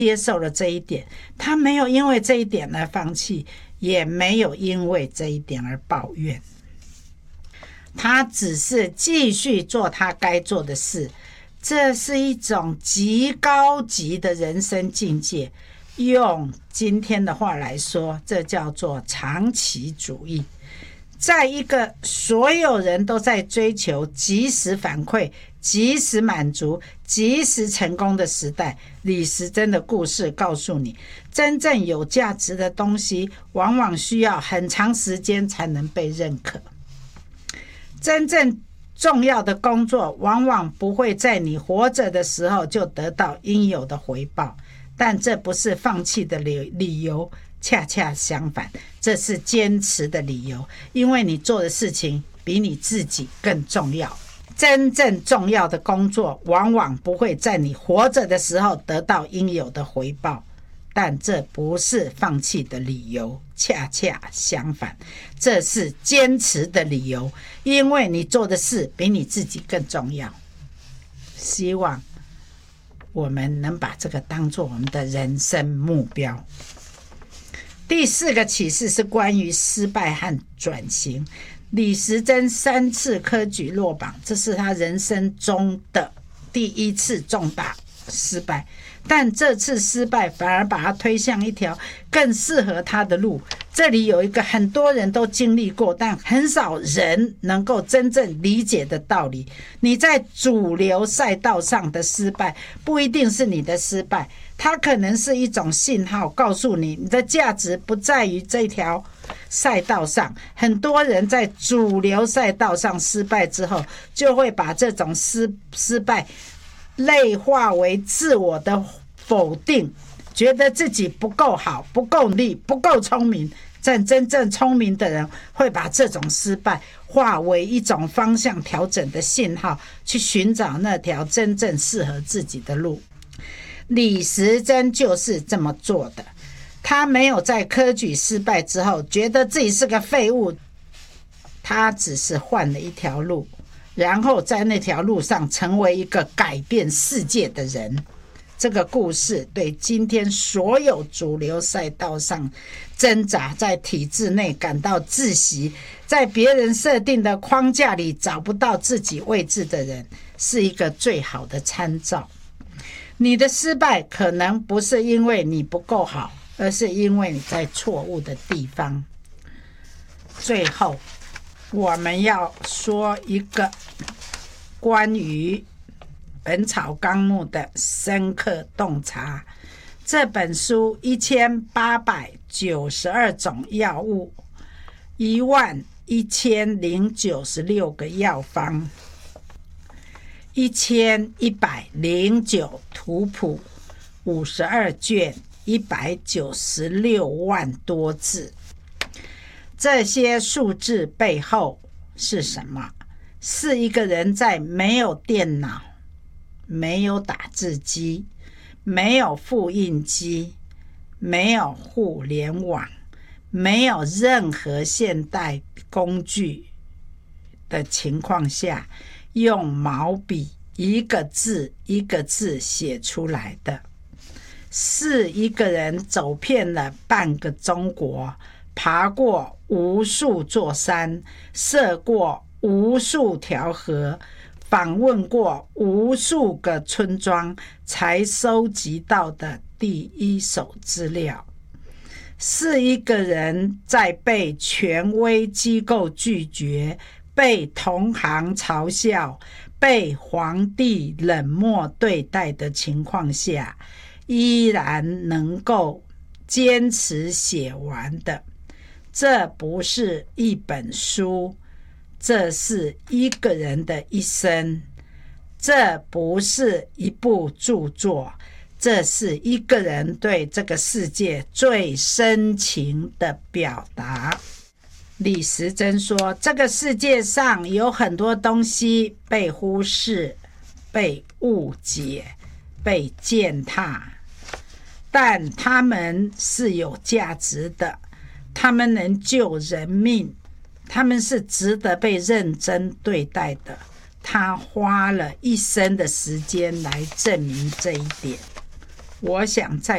接受了这一点，他没有因为这一点而放弃，也没有因为这一点而抱怨，他只是继续做他该做的事。这是一种极高级的人生境界，用今天的话来说，这叫做长期主义。在一个所有人都在追求及时反馈、及时满足、及时成功的时代，李时珍的故事告诉你，真正有价值的东西往往需要很长时间才能被认可。真正重要的工作往往不会在你活着的时候就得到应有的回报，但这不是放弃的理由，恰恰相反，这是坚持的理由，因为你做的事情比你自己更重要。真正重要的工作往往不会在你活着的时候得到应有的回报，但这不是放弃的理由，恰恰相反，这是坚持的理由，因为你做的事比你自己更重要。希望我们能把这个当作我们的人生目标。第4个启示是关于失败和转型。李时珍3次科举落榜，这是他人生中的第1次重大失败，但这次失败反而把他推向一条更适合他的路。这里有一个很多人都经历过，但很少人能够真正理解的道理。你在主流赛道上的失败不一定是你的失败，它可能是一种信号，告诉你你的价值不在于这条赛道上。很多人在主流赛道上失败之后，就会把这种失败内化为自我的否定，觉得自己不够好、不够力、不够聪明。但真正聪明的人会把这种失败化为一种方向调整的信号，去寻找那条真正适合自己的路。李时珍就是这么做的。他没有在科举失败之后觉得自己是个废物，他只是换了一条路，然后在那条路上成为一个改变世界的人。这个故事对今天所有主流赛道上挣扎，在体制内感到窒息，在别人设定的框架里找不到自己位置的人，是一个最好的参照。你的失败可能不是因为你不够好，而是因为你在错误的地方。最后我们要说一个关于本草纲目的深刻洞察。这本书1892种药物，11096个药方，1109图谱，52卷，196万多字。这些数字背后是什么？是一个人在没有电脑、没有打字机、没有复印机、没有互联网、没有任何现代工具的情况下，用毛笔一个字一个字写出来的。是一个人走遍了半个中国，爬过无数座山，涉过无数条河，访问过无数个村庄，才收集到的第一手资料。是一个人在被权威机构拒绝、被同行嘲笑、被皇帝冷漠对待的情况下，依然能够坚持写完的。这不是一本书，这是一个人的一生。这不是一部著作，这是一个人对这个世界最深情的表达。李时珍说，这个世界上有很多东西被忽视、被误解、被践踏，但它们是有价值的，它们能救人命，它们是值得被认真对待的。他花了一生的时间来证明这一点。我想在